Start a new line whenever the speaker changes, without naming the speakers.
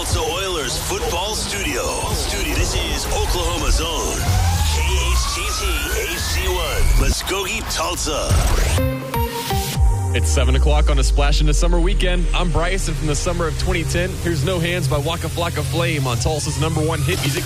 Tulsa Oilers football studio. This is Oklahoma's own KHTT HD1, Muskogee, Tulsa.
It's 7 o'clock on a Splash into Summer weekend. I'm Bryson from the summer of 2010. Here's No Hands by Waka Flocka Flame on Tulsa's #1 hit music